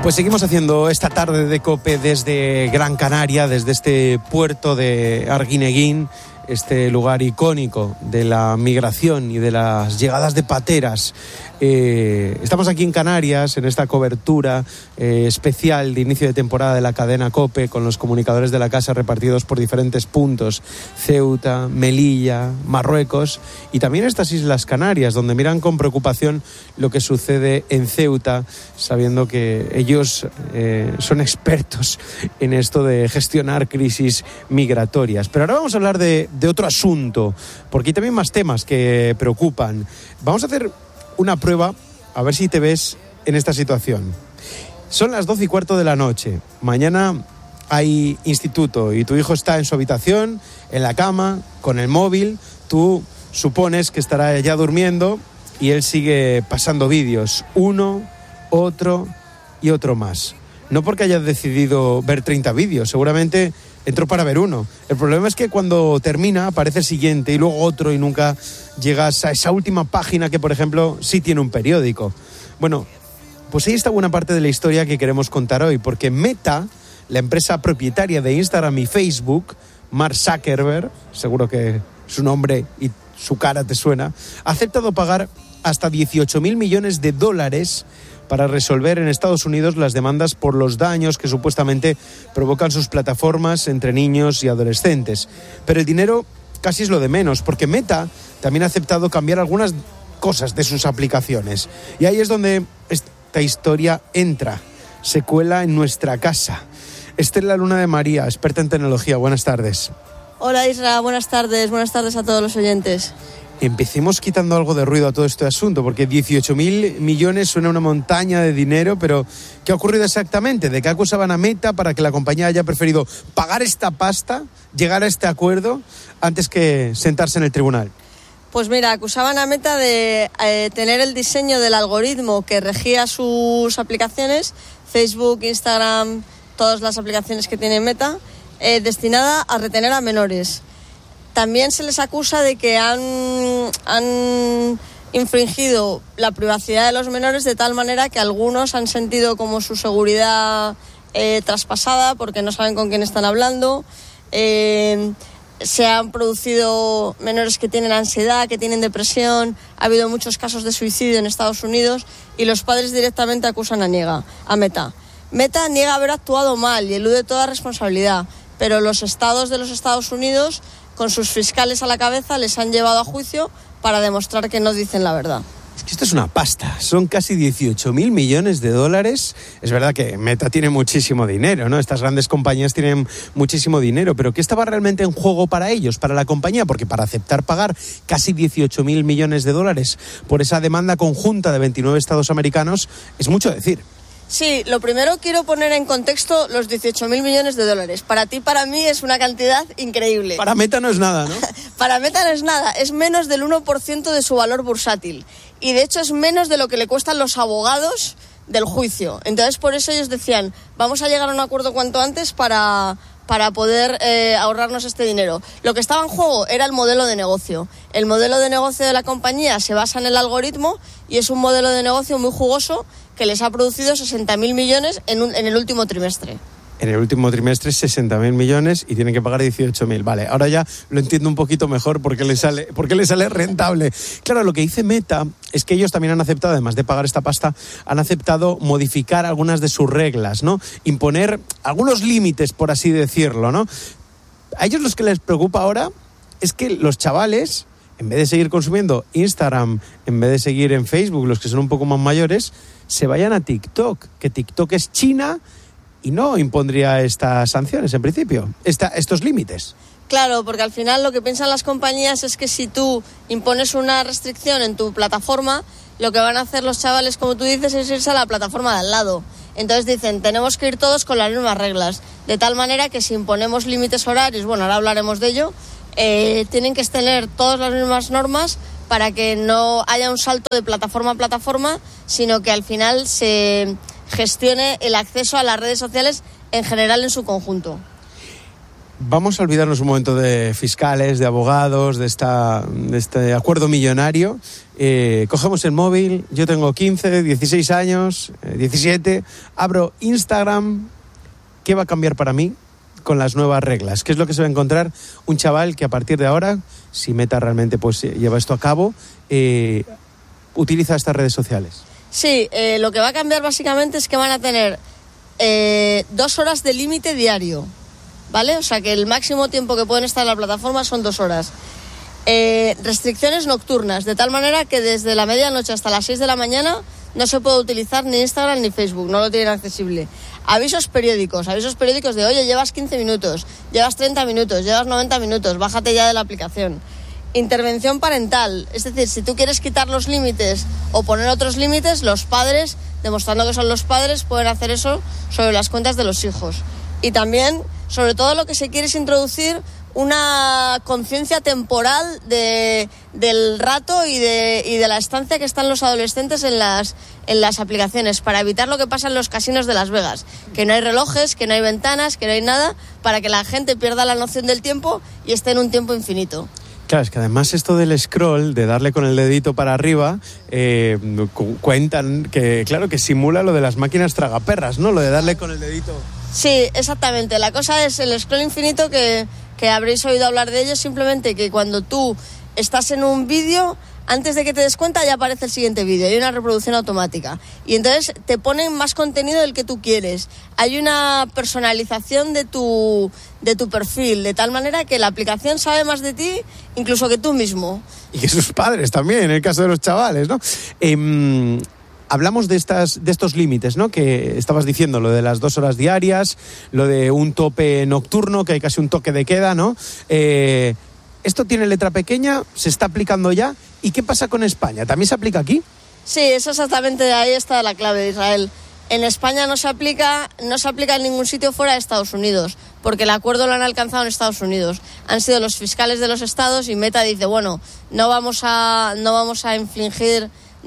Pues seguimos haciendo esta tarde de COPE desde Gran Canaria, desde este puerto de Arguineguín, este lugar icónico de la migración y de las llegadas de pateras. Estamos aquí en Canarias, en esta cobertura especial de inicio de temporada de la cadena COPE, con los comunicadores de la casa repartidos por diferentes puntos: Ceuta, Melilla, Marruecos y también estas Islas Canarias, donde miran con preocupación lo que sucede en Ceuta, sabiendo que ellos son expertos en esto de gestionar crisis migratorias. Pero ahora vamos a hablar de otro asunto, porque hay también más temas que preocupan. Vamos a hacer una prueba, a ver si te ves en esta situación. Son las 12:15 de la noche. Mañana hay instituto y tu hijo está en su habitación, en la cama, con el móvil. Tú supones que estará ya durmiendo y él sigue pasando vídeos, uno, otro y otro más. No porque hayas decidido ver 30 vídeos, seguramente entró para ver uno. El problema es que cuando termina aparece el siguiente y luego otro y nunca llegas a esa última página que, por ejemplo, sí tiene un periódico. Bueno, pues ahí está buena parte de la historia que queremos contar hoy, porque Meta, la empresa propietaria de Instagram y Facebook, Mark Zuckerberg, seguro que su nombre y su cara te suena, ha aceptado pagar hasta $18.000 millones para resolver en Estados Unidos las demandas por los daños que supuestamente provocan sus plataformas entre niños y adolescentes. Pero el dinero casi es lo de menos, porque Meta también ha aceptado cambiar algunas cosas de sus aplicaciones. Y ahí es donde esta historia entra, se cuela en nuestra casa. Estela Luna de María, experta en tecnología, buenas tardes. Hola Isra, buenas tardes a todos los oyentes. Empecemos quitando algo de ruido a todo este asunto, porque 18.000 millones suena una montaña de dinero, pero ¿qué ha ocurrido exactamente? ¿De qué acusaban a Meta para que la compañía haya preferido pagar esta pasta, llegar a este acuerdo, antes que sentarse en el tribunal? Pues mira, acusaban a Meta de tener el diseño del algoritmo que regía sus aplicaciones, Facebook, Instagram, todas las aplicaciones que tiene Meta, destinada a retener a menores. También se les acusa de que han infringido la privacidad de los menores de tal manera que algunos han sentido como su seguridad traspasada porque no saben con quién están hablando. Se han producido menores que tienen ansiedad, que tienen depresión. Ha habido muchos casos de suicidio en Estados Unidos y los padres directamente acusan a Meta. Meta niega haber actuado mal y elude toda responsabilidad, pero los estados de los Estados Unidos, con sus fiscales a la cabeza, les han llevado a juicio para demostrar que no dicen la verdad. Es que esto es una pasta, son casi 18.000 millones de dólares. Es verdad que Meta tiene muchísimo dinero, ¿no? Estas grandes compañías tienen muchísimo dinero, pero ¿qué estaba realmente en juego para ellos, para la compañía? Porque para aceptar pagar casi 18.000 millones de dólares por esa demanda conjunta de 29 estados americanos es mucho decir. Sí, lo primero quiero poner en contexto los 18.000 millones de dólares. Para ti, para mí, es una cantidad increíble. Para Meta no es nada, ¿no? Para Meta no es nada, es menos del 1% de su valor bursátil. Y de hecho es menos de lo que le cuestan los abogados del juicio. Entonces por eso ellos decían, vamos a llegar a un acuerdo cuanto antes para poder ahorrarnos este dinero. Lo que estaba en juego era el modelo de negocio. El modelo de negocio de la compañía se basa en el algoritmo y es un modelo de negocio muy jugoso que les ha producido 60.000 millones en el último trimestre. En el último trimestre 60.000 millones y tienen que pagar 18.000. Vale, ahora ya lo entiendo un poquito mejor por qué le sale rentable. Claro, lo que dice Meta es que ellos también han aceptado, además de pagar esta pasta, han aceptado modificar algunas de sus reglas, ¿no? Imponer algunos límites, por así decirlo, ¿no? A ellos los que les preocupa ahora es que los chavales, en vez de seguir consumiendo Instagram, en vez de seguir en Facebook, los que son un poco más mayores, se vayan a TikTok, que TikTok es China y no impondría estas sanciones en principio, estos límites. Claro, porque al final lo que piensan las compañías es que si tú impones una restricción en tu plataforma, lo que van a hacer los chavales, como tú dices, es irse a la plataforma de al lado. Entonces dicen, tenemos que ir todos con las mismas reglas, de tal manera que si imponemos límites horarios, bueno, ahora hablaremos de ello, tienen que tener todas las mismas normas para que no haya un salto de plataforma a plataforma, sino que al final se gestione el acceso a las redes sociales en general en su conjunto. Vamos a olvidarnos un momento de fiscales, de abogados, de este acuerdo millonario. Cogemos el móvil, yo tengo 15, 16 años, 17, abro Instagram. ¿Qué va a cambiar para mí con las nuevas reglas? ¿Qué es lo que se va a encontrar un chaval que a partir de ahora, si Meta realmente pues lleva esto a cabo, utiliza estas redes sociales? Sí, lo que va a cambiar básicamente es que van a tener 2 horas de límite diario, ¿vale? O sea que el máximo tiempo que pueden estar en la plataforma son 2 horas. Restricciones nocturnas, de tal manera que desde la medianoche hasta las 6 de la mañana no se puede utilizar ni Instagram ni Facebook, no lo tienen accesible. Avisos periódicos de, oye, llevas 15 minutos, llevas 30 minutos, llevas 90 minutos, bájate ya de la aplicación. Intervención parental, es decir, si tú quieres quitar los límites o poner otros límites, los padres, demostrando que son los padres, pueden hacer eso sobre las cuentas de los hijos. Y también, sobre todo, lo que se quiere es introducir una conciencia temporal del rato y de la estancia que están los adolescentes en las aplicaciones, para evitar lo que pasa en los casinos de Las Vegas, que no hay relojes, que no hay ventanas, que no hay nada, para que la gente pierda la noción del tiempo y esté en un tiempo infinito. Claro, es que además esto del scroll, de darle con el dedito para arriba, cuentan que, claro, que simula lo de las máquinas tragaperras, ¿no? Lo de darle con el dedito. Sí, exactamente. La cosa es el scroll infinito, que habréis oído hablar de ello, simplemente que cuando tú estás en un vídeo, antes de que te des cuenta ya aparece el siguiente vídeo, hay una reproducción automática y entonces te ponen más contenido del que tú quieres, hay una personalización de tu perfil, de tal manera que la aplicación sabe más de ti incluso que tú mismo. Y que sus padres también, en el caso de los chavales, ¿no? Hablamos de estos límites, ¿no? Que estabas diciendo, lo de las 2 horas diarias, lo de un tope nocturno, que hay casi un toque de queda, ¿no? Esto tiene letra pequeña, se está aplicando ya. ¿Y qué pasa con España? ¿También se aplica aquí? Sí, eso exactamente, ahí está la clave de Israel. En España no se aplica en ningún sitio fuera de Estados Unidos, porque el acuerdo lo han alcanzado en Estados Unidos. Han sido los fiscales de los estados y Meta dice, bueno, no vamos a infligirnos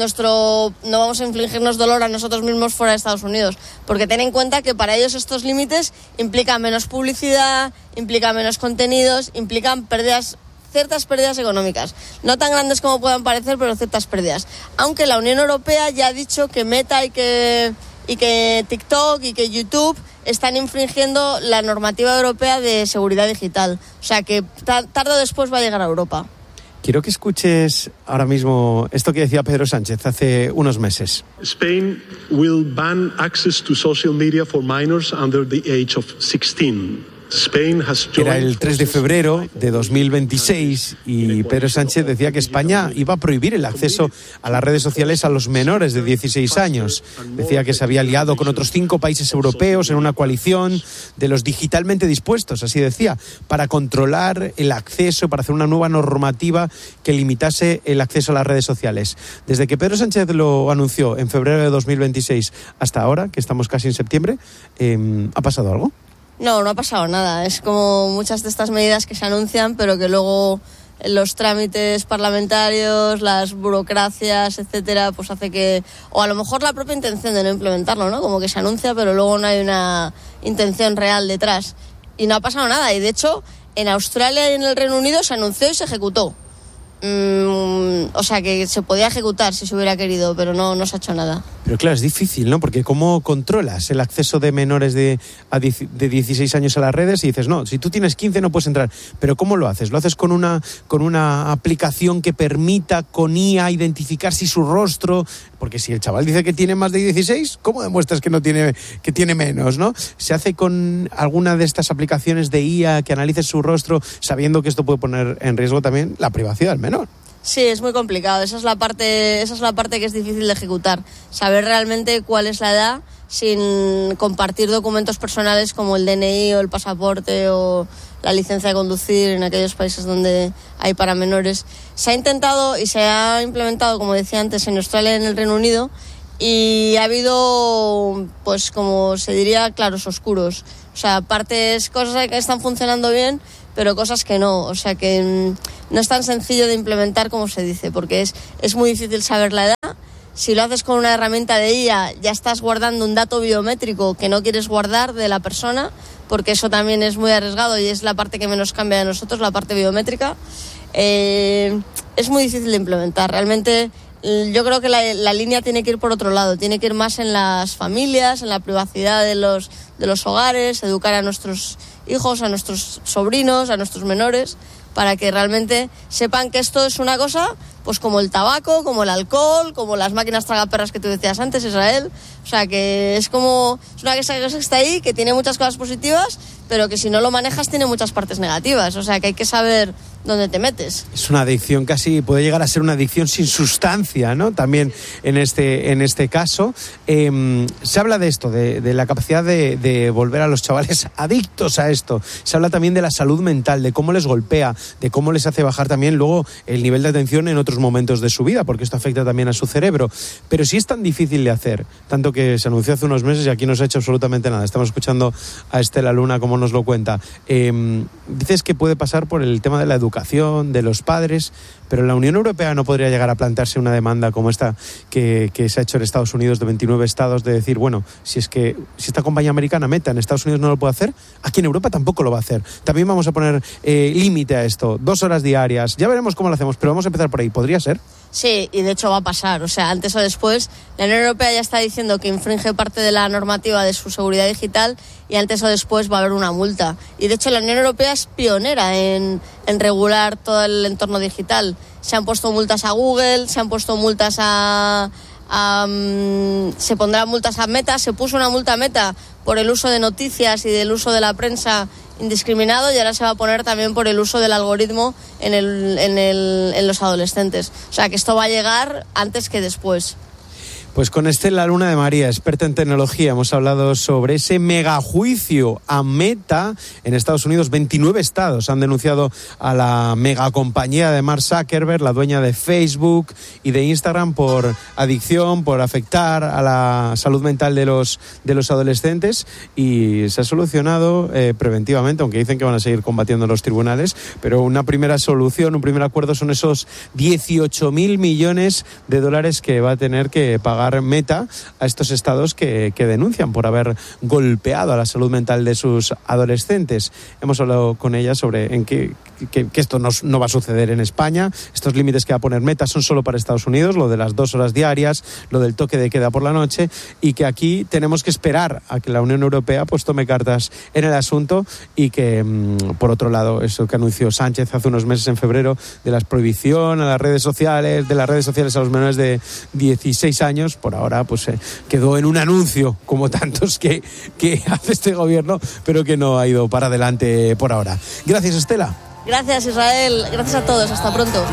dolor a nosotros mismos fuera de Estados Unidos, porque ten en cuenta que para ellos estos límites implican menos publicidad, implican menos contenidos, implican ciertas pérdidas económicas, no tan grandes como puedan parecer, pero ciertas pérdidas. Aunque la Unión Europea ya ha dicho que Meta y que TikTok y que YouTube están infringiendo la normativa europea de seguridad digital, o sea que tarde o después va a llegar a Europa. Quiero que escuches ahora mismo esto que decía Pedro Sánchez hace unos meses. Spain will ban access to social media for minors under the age of 16. Era el 3 de febrero de 2026 y Pedro Sánchez decía que España iba a prohibir el acceso a las redes sociales a los menores de 16 años. Decía que se había aliado con otros 5 países europeos en una coalición de los digitalmente dispuestos, así decía, para controlar el acceso, para hacer una nueva normativa que limitase el acceso a las redes sociales. Desde que Pedro Sánchez lo anunció en febrero de 2026 hasta ahora, que estamos casi en septiembre, ¿ha pasado algo? No ha pasado nada. Es como muchas de estas medidas que se anuncian, pero que luego los trámites parlamentarios, las burocracias, etcétera, pues hace que... O a lo mejor la propia intención de no implementarlo, ¿no? Como que se anuncia, pero luego no hay una intención real detrás. Y no ha pasado nada. Y de hecho, en Australia y en el Reino Unido se anunció y se ejecutó. O sea que se podía ejecutar si se hubiera querido, pero no se ha hecho nada. Pero claro, es difícil, ¿no? Porque ¿cómo controlas el acceso de menores de 16 años a las redes? Y dices, no, si tú tienes 15 no puedes entrar. Pero ¿cómo lo haces? ¿Lo haces con una aplicación que permita con IA identificar si su rostro... Porque si el chaval dice que tiene más de 16, ¿cómo demuestras que tiene menos, no? ¿Se hace con alguna de estas aplicaciones de IA que analice su rostro sabiendo que esto puede poner en riesgo también la privacidad del menor? Sí, es muy complicado. Esa es la parte que es difícil de ejecutar. Saber realmente cuál es la edad sin compartir documentos personales como el DNI o el pasaporte o la licencia de conducir en aquellos países donde hay para menores. Se ha intentado y se ha implementado, como decía antes, en Australia y en el Reino Unido, y ha habido, pues como se diría, claros oscuros. O sea, cosas que están funcionando bien, pero cosas que no. O sea que no es tan sencillo de implementar como se dice, porque es muy difícil saber la edad. Si lo haces con una herramienta de IA, ya estás guardando un dato biométrico que no quieres guardar de la persona, porque eso también es muy arriesgado y es la parte que menos cambia de nosotros, la parte biométrica. Es muy difícil de implementar. Realmente yo creo que la línea tiene que ir por otro lado, tiene que ir más en las familias, en la privacidad de los hogares, educar a nuestros hijos, a nuestros sobrinos, a nuestros menores, para que realmente sepan que esto es una cosa pues como el tabaco, como el alcohol, como las máquinas tragaperras que tú decías antes, Israel. O sea, que es una cosa que está ahí, que tiene muchas cosas positivas, pero que si no lo manejas tiene muchas partes negativas. O sea, que hay que saber dónde te metes. Es una adicción, casi puede llegar a ser una adicción sin sustancia, ¿no? También en este caso. Se habla de esto, de la capacidad de volver a los chavales adictos a esto. Se habla también de la salud mental, de cómo les golpea, de cómo les hace bajar también luego el nivel de atención en otros momentos de su vida, porque esto afecta también a su cerebro. Pero si es tan difícil de hacer, tanto que se anunció hace unos meses y aquí no se ha hecho absolutamente nada. Estamos escuchando a Estela Luna como nos lo cuenta. Dices que puede pasar por el tema de la educación, de los padres, pero la Unión Europea no podría llegar a plantearse una demanda como esta que se ha hecho en Estados Unidos de 29 estados, de decir, bueno, si esta compañía americana Meta en Estados Unidos no lo puede hacer, aquí en Europa tampoco lo va a hacer. También vamos a poner límite a esto, 2 horas diarias, ya veremos cómo lo hacemos, pero vamos a empezar por ahí. ¿Podría ser? Sí, y de hecho va a pasar. O sea, antes o después, la Unión Europea ya está diciendo que infringe parte de la normativa de su seguridad digital y antes o después va a haber una multa. Y de hecho la Unión Europea es pionera en regular todo el entorno digital. Se han puesto multas a Google, se han puesto multas se pondrán multas a Meta, se puso una multa a Meta por el uso de noticias y del uso de la prensa indiscriminado y ahora se va a poner también por el uso del algoritmo en los adolescentes. O sea que esto va a llegar antes que después. Pues con Estela Luna de María, experta en tecnología, hemos hablado sobre ese megajuicio a Meta en Estados Unidos. 29 estados han denunciado a la megacompañía de Mark Zuckerberg, la dueña de Facebook y de Instagram, por adicción, por afectar a la salud mental de los adolescentes, y se ha solucionado preventivamente, aunque dicen que van a seguir combatiendo en los tribunales, pero una primera solución, un primer acuerdo son esos 18.000 millones de dólares que va a tener que pagar Meta a estos estados que denuncian por haber golpeado a la salud mental de sus adolescentes. Hemos hablado con ella sobre que esto no va a suceder en España. Estos límites que va a poner Meta son solo para Estados Unidos, lo de las 2 horas diarias, lo del toque de queda por la noche, y que aquí tenemos que esperar a que la Unión Europea pues tome cartas en el asunto y que, por otro lado, eso que anunció Sánchez hace unos meses, en febrero, de la prohibición a las redes sociales, de las redes sociales a los menores de 16 años, por ahora pues quedó en un anuncio, como tantos que hace este gobierno, pero que no ha ido para adelante por ahora. Gracias, Estela. Gracias, Israel. Gracias a todos. Hasta pronto.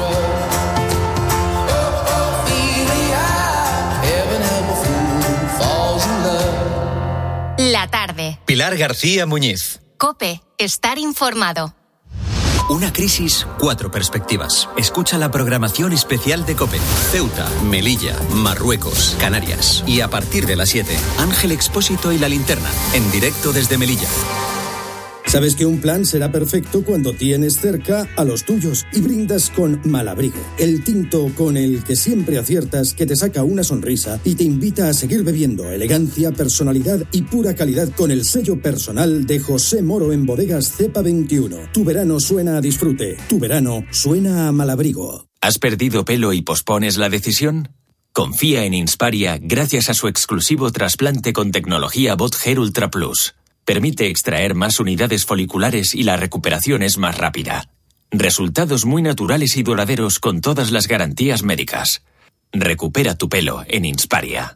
La tarde. Pilar García Muñiz. COPE. Estar informado. Una crisis, 4 perspectivas. Escucha la programación especial de COPE. Ceuta, Melilla, Marruecos, Canarias. Y a partir de las 7, Ángel Expósito y La Linterna, en directo desde Melilla. Sabes que un plan será perfecto cuando tienes cerca a los tuyos y brindas con Malabrigo, el tinto con el que siempre aciertas, que te saca una sonrisa y te invita a seguir bebiendo. Elegancia, personalidad y pura calidad con el sello personal de José Moro en Bodegas Cepa 21. Tu verano suena a disfrute, tu verano suena a Malabrigo. ¿Has perdido pelo y pospones la decisión? Confía en Insparia gracias a su exclusivo trasplante con tecnología Bot Hair Ultra Plus. Permite extraer más unidades foliculares y la recuperación es más rápida. Resultados muy naturales y duraderos con todas las garantías médicas. Recupera tu pelo en Insparia.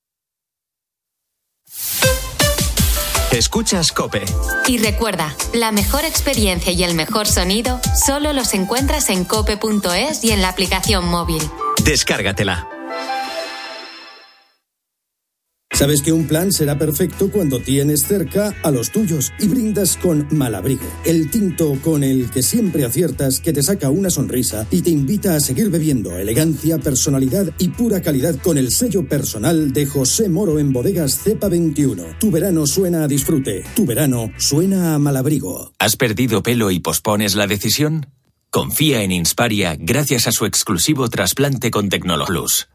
Escuchas COPE. Y recuerda, la mejor experiencia y el mejor sonido solo los encuentras en cope.es y en la aplicación móvil. Descárgatela. Sabes que un plan será perfecto cuando tienes cerca a los tuyos y brindas con Malabrigo, el tinto con el que siempre aciertas, que te saca una sonrisa y te invita a seguir bebiendo. Elegancia, personalidad y pura calidad con el sello personal de José Moro en Bodegas Cepa 21. Tu verano suena a disfrute, tu verano suena a Malabrigo. ¿Has perdido pelo y pospones la decisión? Confía en Insparia gracias a su exclusivo trasplante con Tecnolo Plus.